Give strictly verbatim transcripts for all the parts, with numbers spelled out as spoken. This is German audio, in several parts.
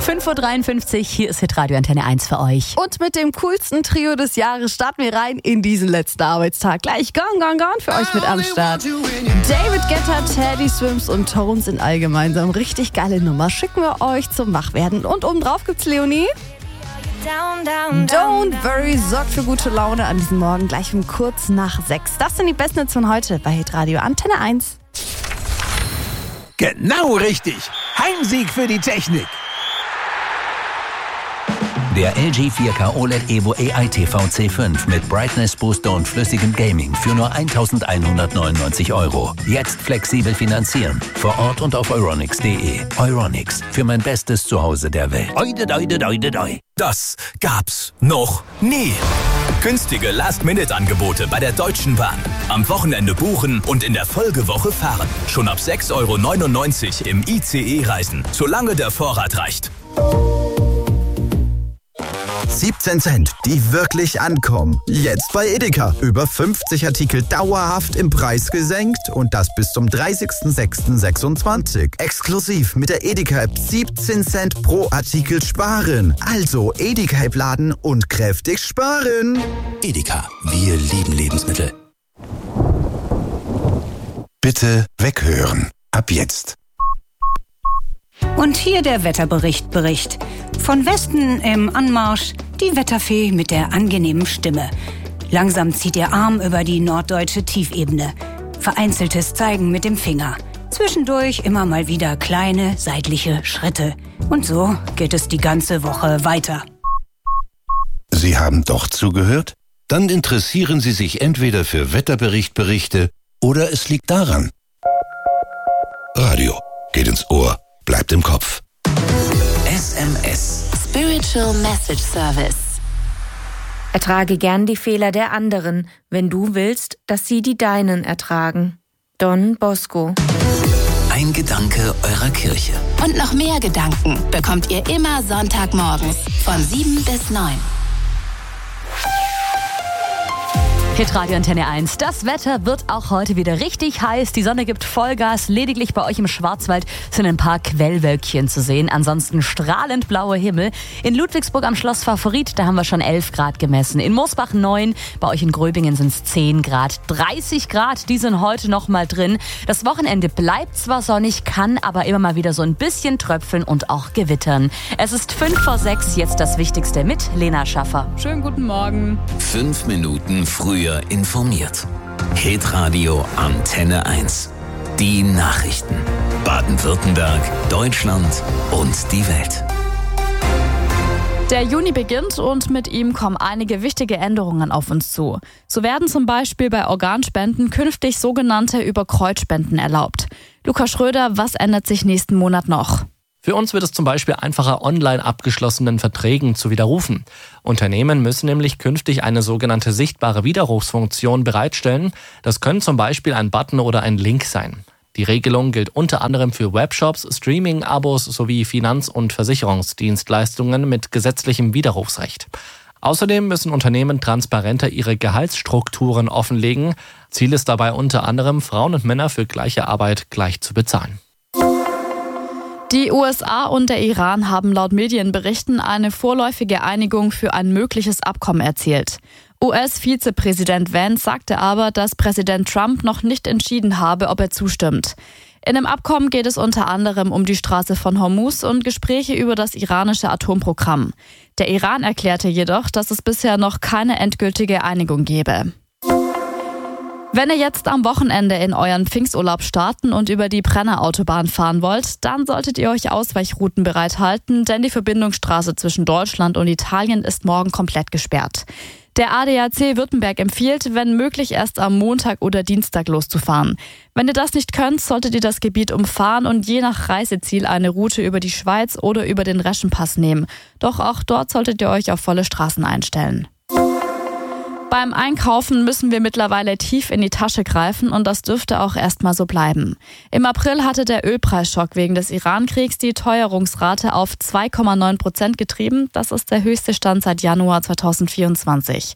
fünf Uhr dreiundfünfzig, hier ist Hitradio Antenne eins für euch. Und mit dem coolsten Trio des Jahres starten wir rein in diesen letzten Arbeitstag. Gleich Gone, Gone, Gone für euch mit am Start. David Guetta, Teddy Swims und Tones sind all gemeinsam. Richtig geile Nummer. Schicken wir euch zum Wachwerden. Und obendrauf gibt's Leonie. Don't Worry sorgt für gute Laune an diesem Morgen, gleich um kurz nach sechs. Das sind die besten Hits von heute bei Hitradio Antenne eins. Genau richtig. Heimsieg für die Technik. Der L G vier K O L E D Evo A I T V C fünf mit Brightness Booster und flüssigem Gaming für nur eintausendeinhundertneunundneunzig Euro. Jetzt flexibel finanzieren. Vor Ort und auf euronics punkt de. Euronics, für mein bestes Zuhause der Welt. Oide, oide, oide, oide. Das gab's noch nie. Günstige Last-Minute-Angebote bei der Deutschen Bahn. Am Wochenende buchen und in der Folgewoche fahren. Schon ab sechs Euro neunundneunzig im I C E-Reisen, solange der Vorrat reicht. siebzehn Cent, die wirklich ankommen. Jetzt bei Edeka. Über fünfzig Artikel dauerhaft im Preis gesenkt und das bis zum dreißigsten sechsten sechsundzwanzig. Exklusiv mit der Edeka-App siebzehn Cent pro Artikel sparen. Also Edeka-App laden und kräftig sparen. Edeka, wir lieben Lebensmittel. Bitte weghören. Ab jetzt. Und hier der Wetterbericht Bericht. Von Westen im Anmarsch die Wetterfee mit der angenehmen Stimme. Langsam zieht ihr Arm über die norddeutsche Tiefebene. Vereinzeltes Zeigen mit dem Finger. Zwischendurch immer mal wieder kleine seitliche Schritte. Und so geht es die ganze Woche weiter. Sie haben doch zugehört? Dann interessieren Sie sich entweder für Wetterberichtberichte oder es liegt daran. Radio geht ins Ohr, bleibt im Kopf. S M S. Spiritual Message Service. Ertrage gern die Fehler der anderen, wenn du willst, dass sie die deinen ertragen. Don Bosco. Ein Gedanke eurer Kirche. Und noch mehr Gedanken bekommt ihr immer Sonntagmorgens von sieben bis neun. Hitradio Antenne eins. Das Wetter wird auch heute wieder richtig heiß. Die Sonne gibt Vollgas. Lediglich bei euch im Schwarzwald sind ein paar Quellwölkchen zu sehen. Ansonsten strahlend blauer Himmel. In Ludwigsburg am Schloss Favorit, da haben wir schon elf Grad gemessen. In Moosbach neun. Bei euch in Gröbingen sind es zehn Grad. dreißig Grad, die sind heute noch mal drin. Das Wochenende bleibt zwar sonnig, kann aber immer mal wieder so ein bisschen tröpfeln und auch gewittern. Es ist fünf vor sechs. Jetzt das Wichtigste mit Lena Schaffer. Schönen guten Morgen. Fünf Minuten früher informiert. Hitradio Antenne eins. Die Nachrichten. Baden-Württemberg, Deutschland und die Welt. Der Juni beginnt und mit ihm kommen einige wichtige Änderungen auf uns zu. So werden zum Beispiel bei Organspenden künftig sogenannte Überkreuzspenden erlaubt. Lukas Schröder, was ändert sich nächsten Monat noch? Für uns wird es zum Beispiel einfacher, online abgeschlossenen Verträgen zu widerrufen. Unternehmen müssen nämlich künftig eine sogenannte sichtbare Widerrufsfunktion bereitstellen. Das können zum Beispiel ein Button oder ein Link sein. Die Regelung gilt unter anderem für Webshops, Streaming-Abos sowie Finanz- und Versicherungsdienstleistungen mit gesetzlichem Widerrufsrecht. Außerdem müssen Unternehmen transparenter ihre Gehaltsstrukturen offenlegen. Ziel ist dabei unter anderem, Frauen und Männer für gleiche Arbeit gleich zu bezahlen. Die U S A und der Iran haben laut Medienberichten eine vorläufige Einigung für ein mögliches Abkommen erzielt. U S-Vizepräsident Vance sagte aber, dass Präsident Trump noch nicht entschieden habe, ob er zustimmt. In dem Abkommen geht es unter anderem um die Straße von Hormuz und Gespräche über das iranische Atomprogramm. Der Iran erklärte jedoch, dass es bisher noch keine endgültige Einigung gebe. Wenn ihr jetzt am Wochenende in euren Pfingsturlaub starten und über die Brenner-Autobahn fahren wollt, dann solltet ihr euch Ausweichrouten bereithalten, denn die Verbindungsstraße zwischen Deutschland und Italien ist morgen komplett gesperrt. Der A D A C Württemberg empfiehlt, wenn möglich erst am Montag oder Dienstag loszufahren. Wenn ihr das nicht könnt, solltet ihr das Gebiet umfahren und je nach Reiseziel eine Route über die Schweiz oder über den Reschenpass nehmen. Doch auch dort solltet ihr euch auf volle Straßen einstellen. Beim Einkaufen müssen wir mittlerweile tief in die Tasche greifen und das dürfte auch erstmal so bleiben. Im April hatte der Ölpreisschock wegen des Iran-Kriegs die Teuerungsrate auf zwei Komma neun Prozent getrieben. Das ist der höchste Stand seit Januar zweitausendvierundzwanzig.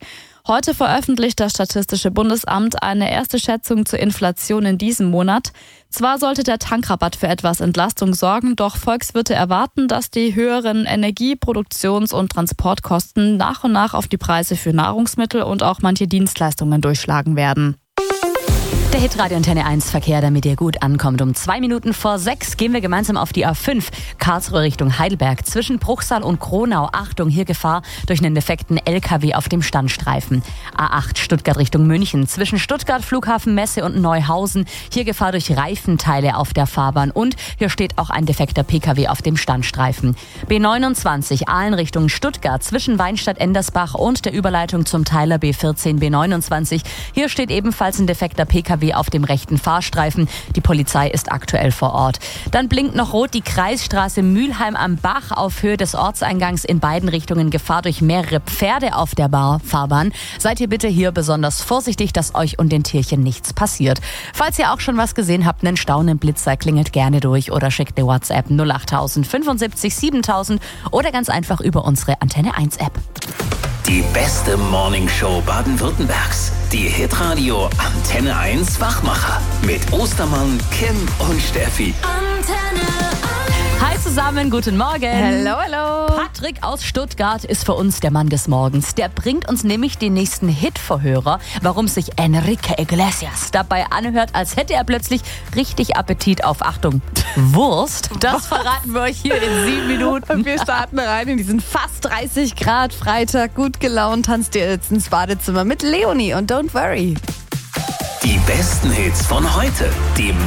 Heute veröffentlicht das Statistische Bundesamt eine erste Schätzung zur Inflation in diesem Monat. Zwar sollte der Tankrabatt für etwas Entlastung sorgen, doch Volkswirte erwarten, dass die höheren Energie-, Produktions- und Transportkosten nach und nach auf die Preise für Nahrungsmittel und auch manche Dienstleistungen durchschlagen werden. Der Hitradio Antenne eins Verkehr, damit ihr gut ankommt. Um zwei Minuten vor sechs gehen wir gemeinsam auf die A fünf Karlsruhe Richtung Heidelberg. Zwischen Bruchsal und Kronau. Achtung, hier Gefahr durch einen defekten L K W auf dem Standstreifen. A acht Stuttgart Richtung München. Zwischen Stuttgart, Flughafen Messe und Neuhausen. Hier Gefahr durch Reifenteile auf der Fahrbahn. Und hier steht auch ein defekter P K W auf dem Standstreifen. B neunundzwanzig Aalen Richtung Stuttgart. Zwischen Weinstadt-Endersbach und der Überleitung zum Teiler B vierzehn B neunundzwanzig. Hier steht ebenfalls ein defekter P K W auf dem rechten Fahrstreifen. Die Polizei ist aktuell vor Ort. Dann blinkt noch rot die Kreisstraße Mülheim am Bach auf Höhe des Ortseingangs, in beiden Richtungen Gefahr durch mehrere Pferde auf der Bar- Fahrbahn. Seid ihr bitte hier besonders vorsichtig, dass euch und den Tierchen nichts passiert. Falls ihr auch schon was gesehen habt, einen staunenden Blitzer, klingelt gerne durch oder schickt eine WhatsApp null acht null null fünfundsiebzig siebentausend oder ganz einfach über unsere Antenne eins App. Die beste Morningshow Baden-Württembergs. Die Hitradio Antenne eins Wachmacher. Mit Ostermann, Kim und Steffi. Antenne eins. Hi zusammen, guten Morgen. Hello, hello. Patrick aus Stuttgart ist für uns der Mann des Morgens. Der bringt uns nämlich den nächsten Hit-Verhörer, warum sich Enrique Iglesias dabei anhört, als hätte er plötzlich richtig Appetit auf, Achtung, Wurst. Das verraten wir euch hier in sieben Minuten. Und wir starten rein in diesen fast dreißig Grad Freitag. Gut gelaunt tanzt ihr jetzt ins Badezimmer mit Leonie und Don't Worry. Die besten Hits von heute. Die